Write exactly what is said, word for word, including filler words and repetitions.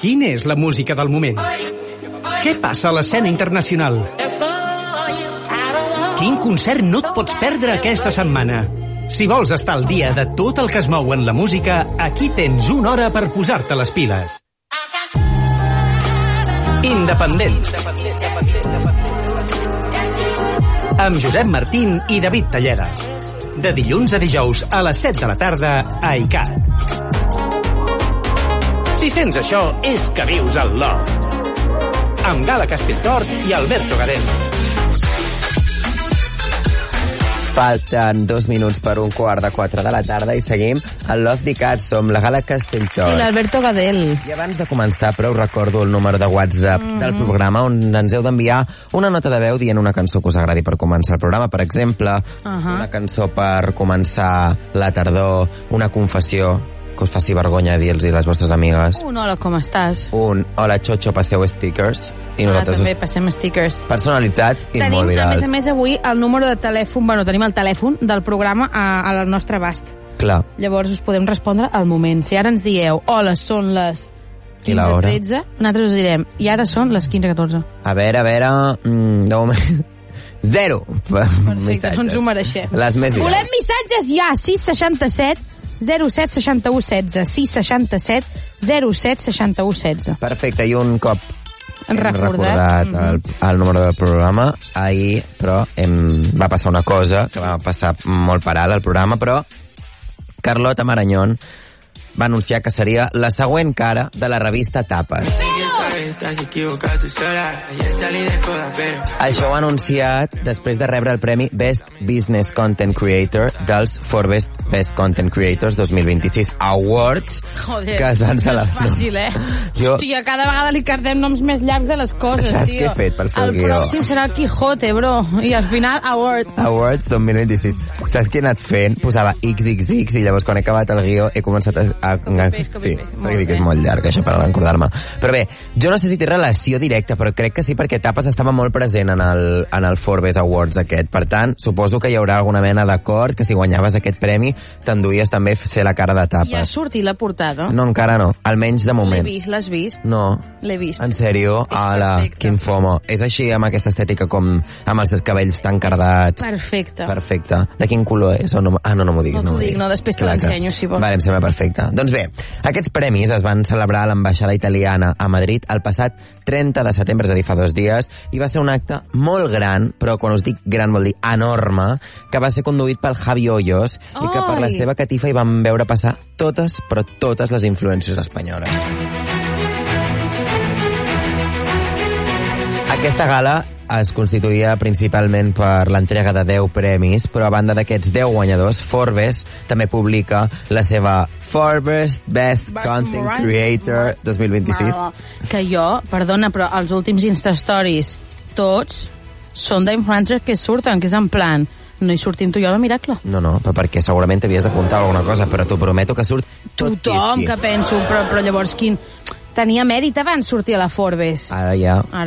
Quina és la música del moment? Què passa a l'escena internacional? Quin concert no et pots perdre aquesta setmana? Si vols estar al dia de tot el que es mou en la música, aquí tens una hora per posar-te les piles. Independents. Amb Josep Martín i David Talleda. De dilluns a dijous a les set de la tarda a I C A T. Si sents això, és que vius al Loft. Amb Gala Castelltort i Alberto Gadel. Falten dos minuts per un quart de quatre de la tarda i seguim al Loft d'I C A T. Som la Gala Castelltort. I l'Alberto Gadel. I abans de començar, però us recordo el número de WhatsApp mm. del programa on ens heu d'enviar una nota de veu dient una cançó que us agradi per començar el programa. Per exemple, uh -huh. una cançó per començar la tardor, una confessió que us faci vergonya dir-los a les vostres amigues. Un hola, com estàs? Un hola, xotxo, passeu stickers. I nosaltres ah, també passem stickers. Personalitzats i tenim, molt virals. A més a més, avui el número de telèfon, bueno, tenim el telèfon del programa a, al nostre abast. Clar. Llavors us podem respondre al moment. Si ara ens dieu, hola, són les quinze tretze, nosaltres us direm, i ara són les quinze catorze. A veure, a veure... Mm, de moment... Zero. Perfecte, no ens ho mereixem. Les més virals. Volem missatges ja, sis seixanta-set zero set seixanta u setze, sis seixanta-set zero set seixanta u setze. Perfecte, i un cop hem recordat, recordat mm-hmm. el, el número del programa, ahir, però, hem, va passar una cosa que va passar molt per alt al programa, però Carlota Marañón va anunciar que seria la següent cara de la revista Tapes. Això ho ha anunciat després de rebre el premi Best Business Content Creator dels Forbes Best Content Creators dos mil vint-i-sis Awards. Joder, que es van celebrar. No és fàcil, eh? Jo... Hòstia, cada vegada li cardem noms més llargs de les coses, Saps tio. què he fet per fer el, el guió? El pròxim serà el Quijote, bro. I al final, Awards. Awards dos mil vint-i-sis. Saps què he anat fent? Posava ics ics ics i llavors quan he acabat el guió he començat a... a... Copy paste, copy sí, paste. perquè dic que és molt llarg això per recordar-me. Però bé, jo no sé si té relació directa, però crec que sí perquè Tapes estava molt present en el, en el Forbes Awards aquest. Per tant, suposo que hi haurà alguna mena d'acord que si guanyaves aquest premi t'enduies també a ser la cara de Tapes. Ja ha sortit la portada? No, encara no. Almenys de moment. L'he vist, l'has vist? No. L'he vist. En sèrio? Ala, quin fomo. És així amb aquesta estètica com amb els cabells tan cardats. Perfecte. Perfecte. De quin color és? O no, ah, no, no m'ho diguis. No t'ho no dic, no, després te l'ensenyo, si vols. Vale, em sembla perfecte. Doncs bé, aquests premis es van celebrar a l'ambaixada italiana a Madrid el passat trenta de setembre, és a dir, fa dos dies, i va ser un acte molt gran, però quan us dic gran vol dir enorme, que va ser conduït pel Javi Hoyos i que per la seva catifa hi van veure passar totes, però totes les influències espanyoles. Aquesta gala es constituïa principalment per l'entrega de deu premis, però a banda d'aquests deu guanyadors, Forbes també publica la seva Forbes Best Content Creator dos mil vint-i-sis. Que jo, perdona, però els últims Instastories, tots, són d'influencers que surten, que és en plan... No hi sortim tu i jo de miracle. No, no, però perquè segurament t'havies d'apuntar alguna cosa, però t'ho prometo que surt tot tothom que penso, però, però llavors quin... Tenia mèrit abans sortir a la Forbes. Ara ja... Ara